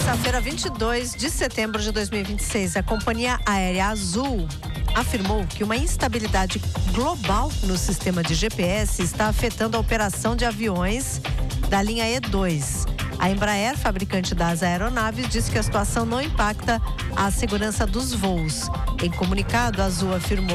terça-feira, 22 de setembro de 2026, a companhia aérea Azul afirmou que uma instabilidade global no sistema de GPS está afetando a operação de aviões da linha E2. A Embraer, fabricante das aeronaves, disse que a situação não impacta a segurança dos voos. Em comunicado, a Azul afirmou